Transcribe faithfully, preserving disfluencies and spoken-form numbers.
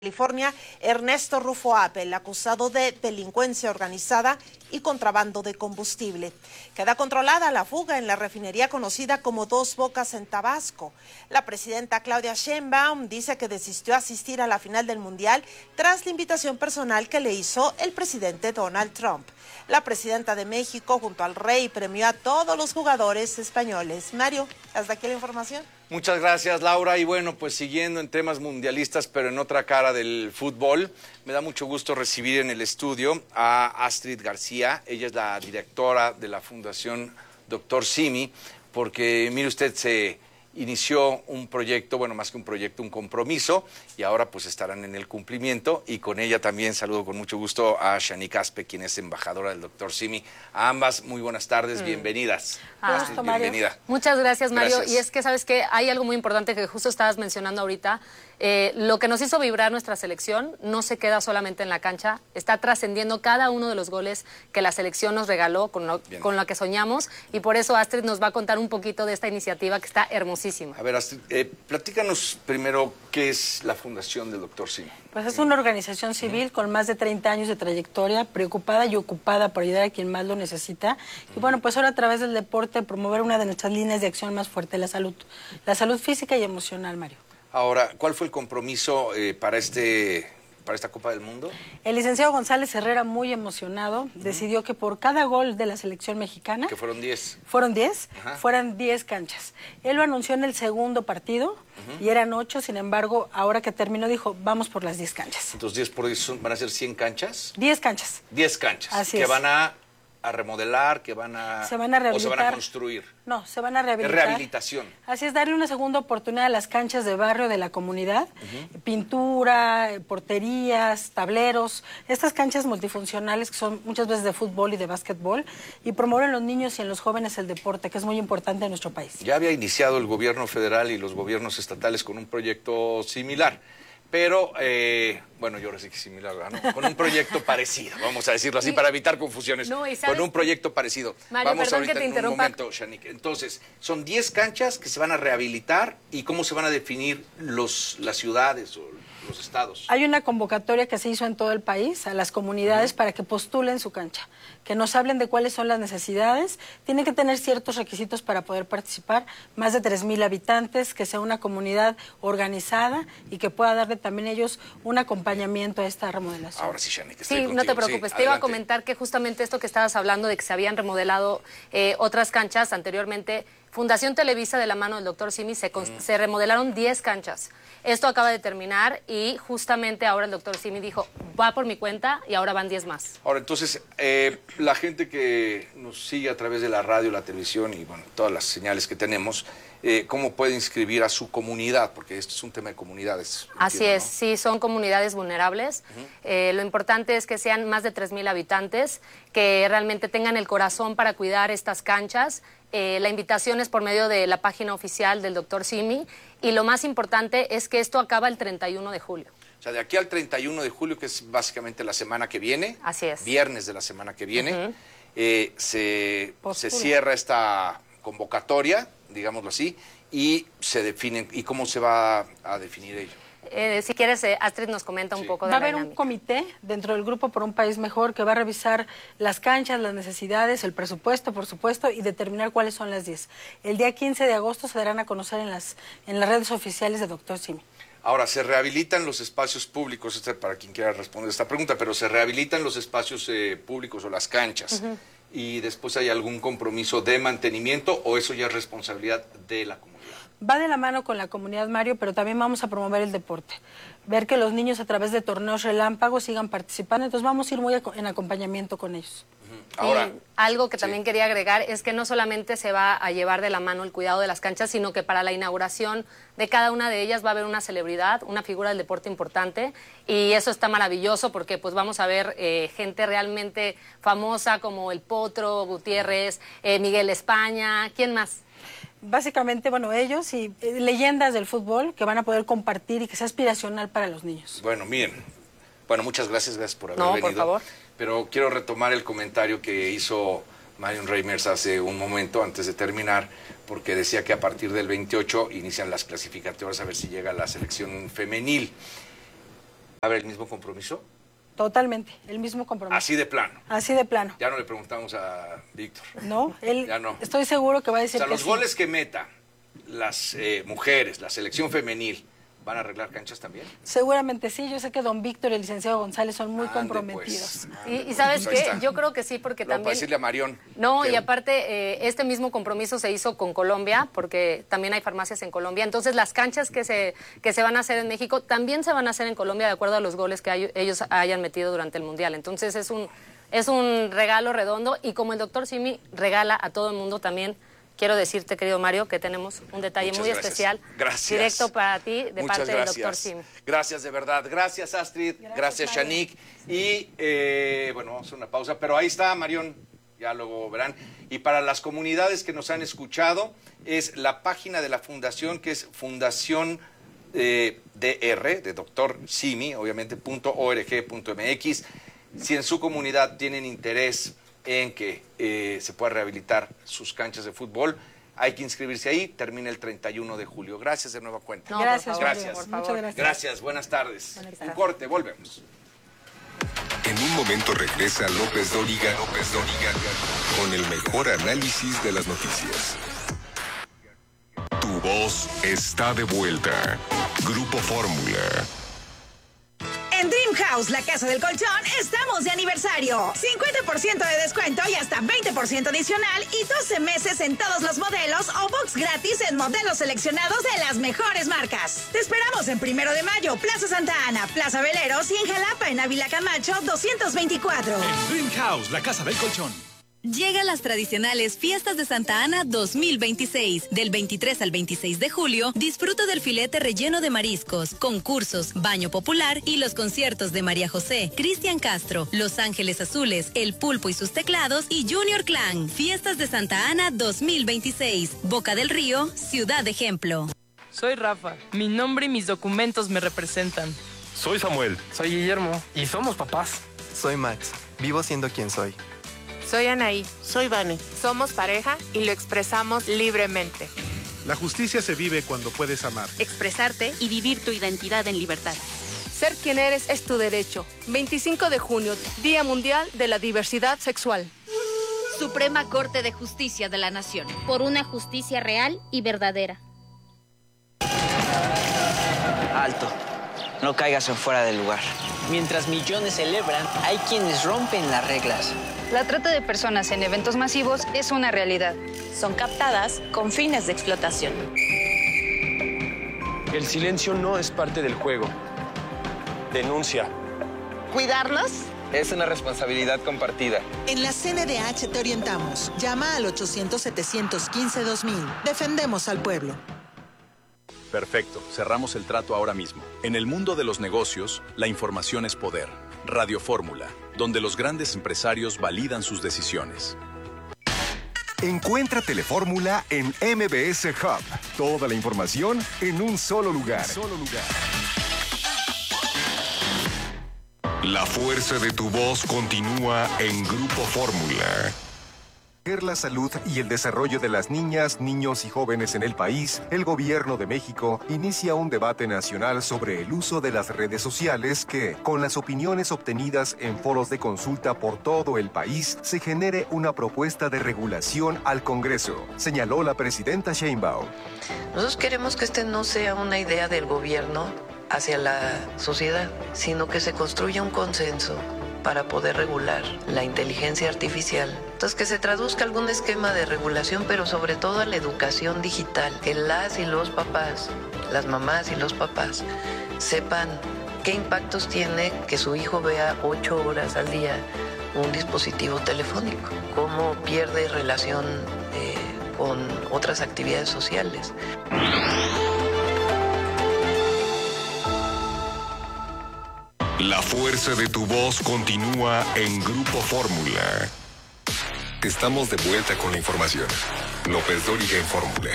California, Ernesto Rufo Appel, acusado de delincuencia organizada y contrabando de combustible. Queda controlada la fuga en la refinería conocida como Dos Bocas en Tabasco. La presidenta Claudia Sheinbaum dice que desistió asistir a la final del Mundial tras la invitación personal que le hizo el presidente Donald Trump. La presidenta de México, junto al rey, premió a todos los jugadores españoles. Mario, hasta aquí la información. Muchas gracias, Laura. Y bueno, pues siguiendo en temas mundialistas, pero en otra cara del fútbol, me da mucho gusto recibir en el estudio a Astrid García. Ella es la directora de la Fundación Doctor Simi, porque mire usted, se inició un proyecto, bueno, más que un proyecto, un compromiso, y ahora pues estarán en el cumplimiento, y con ella también saludo con mucho gusto a Shanique Aspe, quien es embajadora del Doctor Simi. A ambas, muy buenas tardes, mm. bienvenidas. Ah, Astrid, bienvenida. Muchas gracias, Mario. Gracias. Y es que, ¿sabes qué? Hay algo muy importante que justo estabas mencionando ahorita. Eh, lo que nos hizo vibrar nuestra selección no se queda solamente en la cancha, está trascendiendo cada uno de los goles que la selección nos regaló, con lo, con lo que soñamos, y por eso Astrid nos va a contar un poquito de esta iniciativa que está hermosísima. A ver, Astrid, eh, platícanos primero qué es la Fundación del Doctor Simi. Pues es una organización civil uh-huh. con más de treinta años de trayectoria, preocupada y ocupada por ayudar a quien más lo necesita. Uh-huh. Y bueno, pues ahora a través del deporte promover una de nuestras líneas de acción más fuerte, la salud. La salud física y emocional, Mario. Ahora, ¿cuál fue el compromiso eh, para este, para esta Copa del Mundo? El licenciado González Herrera, muy emocionado, uh-huh. decidió que por cada gol de la selección mexicana... Que fueron diez. Fueron diez, uh-huh. fueran diez canchas. Él lo anunció en el segundo partido uh-huh. y eran ocho, sin embargo, ahora que terminó dijo, vamos por las diez canchas. Entonces, diez por diez van a ser cien canchas. diez canchas. diez canchas. Así que es. van a... a remodelar, que van a... Se van a rehabilitar. ¿O se van a construir? No, se van a rehabilitar. Es rehabilitación. Así es, darle una segunda oportunidad a las canchas de barrio de la comunidad. Uh-huh. Pintura, porterías, tableros, estas canchas multifuncionales que son muchas veces de fútbol y de básquetbol, y promover en los niños y en los jóvenes el deporte, que es muy importante en nuestro país. Ya había iniciado el gobierno federal y los gobiernos estatales con un proyecto similar. Pero, eh, bueno, yo ahora sí que similar, ¿no? Con un proyecto parecido, vamos a decirlo así, y, para evitar confusiones. No, con un proyecto parecido. Mario, vamos perdón ahorita que te en interrumpa. un momento, Shanique. Entonces, son diez canchas que se van a rehabilitar, y ¿cómo se van a definir los, las ciudades o los estados? Hay una convocatoria que se hizo en todo el país a las comunidades uh-huh. para que postulen su cancha, que nos hablen de cuáles son las necesidades. Tienen que tener ciertos requisitos para poder participar, más de tres mil habitantes, que sea una comunidad organizada y que pueda darle también ellos un acompañamiento a esta remodelación. Ahora sí, Shanique, sí, contigo. No te preocupes, sí, te iba adelante. a comentar que justamente esto que estabas hablando de que se habían remodelado eh, otras canchas anteriormente, Fundación Televisa, de la mano del Doctor Simi, se, mm. se remodelaron diez canchas. Esto acaba de terminar y justamente ahora el Doctor Simi dijo, va por mi cuenta, y ahora van diez más. Ahora, entonces, eh, la gente que nos sigue a través de la radio, la televisión y bueno, todas las señales que tenemos, eh, ¿cómo puede inscribir a su comunidad? Porque esto es un tema de comunidades. Así entiendo, es, ¿no? sí, son comunidades vulnerables. Uh-huh. eh, lo importante es que sean más de tres mil habitantes, que realmente tengan el corazón para cuidar estas canchas. Eh, la invitación es por medio de la página oficial del Doctor Simi, y lo más importante es que esto acaba el treinta y uno de julio. O sea, de aquí al treinta y uno de julio, que es básicamente la semana que viene, así es, viernes de la semana que viene, uh-huh. eh, se, se cierra esta convocatoria, digámoslo así, y se definen. ¿Y cómo se va a definir ello? Eh, si quieres, eh, Astrid nos comenta un sí. poco de Va a la haber dinámica. Un comité dentro del Grupo por un País Mejor que va a revisar las canchas, las necesidades, el presupuesto, por supuesto, y determinar cuáles son las diez. El día quince de agosto se darán a conocer en las, en las redes oficiales de Doctor Simi. Ahora, se rehabilitan los espacios públicos, este, para quien quiera responder esta pregunta, pero se rehabilitan los espacios eh, públicos o las canchas, uh-huh. y después hay algún compromiso de mantenimiento, o eso ya es responsabilidad de la comunidad. Va de la mano con la comunidad, Mario, pero también vamos a promover el deporte. Ver que los niños a través de torneos relámpagos sigan participando, entonces vamos a ir muy en acompañamiento con ellos. Uh-huh. Ahora, y algo que sí. también quería agregar es que no solamente se va a llevar de la mano el cuidado de las canchas, sino que para la inauguración de cada una de ellas va a haber una celebridad, una figura del deporte importante, y eso está maravilloso porque pues vamos a ver eh, gente realmente famosa como el Potro Gutiérrez, eh, Miguel España, ¿quién más? Básicamente, bueno, ellos y eh, leyendas del fútbol que van a poder compartir y que sea aspiracional para los niños. Bueno, miren, bueno, muchas gracias, gracias por haber no, venido. por favor. Pero quiero retomar el comentario que hizo Marion Reimers hace un momento antes de terminar, porque decía que a partir del veintiocho inician las clasificatorias a ver si llega la selección femenil. A ver, ¿el mismo compromiso? Totalmente, el mismo compromiso. Así de plano. Así de plano. Ya no le preguntamos a Víctor. No, él ya no. Estoy seguro que va a decir o sea, que los sí. goles que meta las eh, mujeres, la selección femenil, ¿van a arreglar canchas también? Seguramente sí. Yo sé que don Víctor y el licenciado González son muy Ande, comprometidos. Pues. Y, y ¿sabes Pues qué? Yo creo que sí, porque Lo también... para decirle a Marión. No, que... y aparte, eh, este mismo compromiso se hizo con Colombia, porque también hay farmacias en Colombia. Entonces, las canchas que se, que se van a hacer en México también se van a hacer en Colombia, de acuerdo a los goles que hay, ellos hayan metido durante el Mundial. Entonces, es un, es un regalo redondo. Y como el doctor Simi regala a todo el mundo también, quiero decirte, querido Mario, que tenemos un detalle Muchas muy gracias. especial. Gracias. Directo para ti, de Muchas parte gracias. del doctor Simi. Gracias, de verdad. Gracias, Astrid. Gracias, Gracias Shanique. Y, eh, bueno, vamos a hacer una pausa. Pero ahí está, Marión. Ya luego verán. Y para las comunidades que nos han escuchado, es la página de la fundación, que es Fundación eh, D R, de doctor Simi, obviamente, punto org punto mx. Si en su comunidad tienen interés en que eh, se pueda rehabilitar sus canchas de fútbol, hay que inscribirse ahí, termina el treinta y uno de julio. Gracias de nueva cuenta. No, Gracias, por favor, gracias. por favor. Muchas gracias. Gracias, buenas tardes. Buenas Un tardes. corte, volvemos. En un momento regresa López Dóriga, López Dóriga, con el mejor análisis de las noticias. Tu voz está de vuelta. Grupo Fórmula. En Dream House, la casa del colchón, estamos de aniversario. cincuenta por ciento de descuento y hasta veinte por ciento adicional y doce meses en todos los modelos o box gratis en modelos seleccionados de las mejores marcas. Te esperamos en Primero de Mayo, Plaza Santa Ana, Plaza Veleros y en Jalapa, en Ávila Camacho, doscientos veinticuatro. En Dream House, la casa del colchón. Llegan las tradicionales Fiestas de Santa Ana dos mil veintiséis. Del veintitrés al veintiséis de julio, disfruta del filete relleno de mariscos, concursos, baño popular y los conciertos de María José, Cristian Castro, Los Ángeles Azules, El Pulpo y sus teclados y Junior Clan. Fiestas de Santa Ana dos mil veintiséis. Boca del Río, Ciudad Ejemplo. Soy Rafa. Mi nombre y mis documentos me representan. Soy Samuel. Soy Guillermo. Y somos papás. Soy Max. Vivo siendo quien soy. Soy Anaí. Soy Vane. Somos pareja y lo expresamos libremente. La justicia se vive cuando puedes amar, expresarte y vivir tu identidad en libertad. Ser quien eres es tu derecho. veinticinco de junio, Día Mundial de la Diversidad Sexual. Suprema Corte de Justicia de la Nación. Por una justicia real y verdadera. Alto. No caigas en fuera del lugar. Mientras millones celebran, hay quienes rompen las reglas. La trata de personas en eventos masivos es una realidad. Son captadas con fines de explotación. El silencio no es parte del juego. Denuncia. ¿Cuidarnos? Es una responsabilidad compartida. En la C N D H te orientamos. Llama al ochocientos, setecientos quince, dos mil. Defendemos al pueblo. Perfecto, cerramos el trato ahora mismo. En el mundo de los negocios, la información es poder. Radio Fórmula, donde los grandes empresarios validan sus decisiones. Encuentra Telefórmula en M B S Hub. Toda la información en un solo lugar. Solo lugar. La fuerza de tu voz continúa en Grupo Fórmula. La salud y el desarrollo de las niñas, niños y jóvenes en el país, el Gobierno de México inicia un debate nacional sobre el uso de las redes sociales que, con las opiniones obtenidas en foros de consulta por todo el país, se genere una propuesta de regulación al Congreso, señaló la presidenta Sheinbaum. Nosotros queremos que este no sea una idea del gobierno hacia la sociedad, sino que se construya un consenso para poder regular la inteligencia artificial. Entonces, que se traduzca algún esquema de regulación, pero sobre todo a la educación digital, que las y los papás, las mamás y los papás, sepan qué impactos tiene que su hijo vea ocho horas al día un dispositivo telefónico, cómo pierde relación eh, con otras actividades sociales. La fuerza de tu voz continúa en Grupo Fórmula. Estamos de vuelta con la información. López Dóriga en Fórmula.